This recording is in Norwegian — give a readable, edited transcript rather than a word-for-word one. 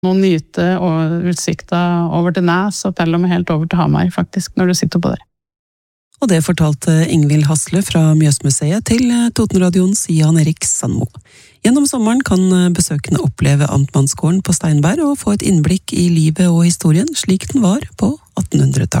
Nå nyte og utsikta over til Næs, og til og med helt over til Hamar, faktisk, når du sitter på der. Og det fortalte Ingvild Hasle fra Mjøsmuseet til Totenradions Jan Erik Sandmo. Gjennom sommeren kan besøkende oppleve Amtmannsgården på Steinberg og få et innblikk i livet og historien slik den var på 1800-tallet.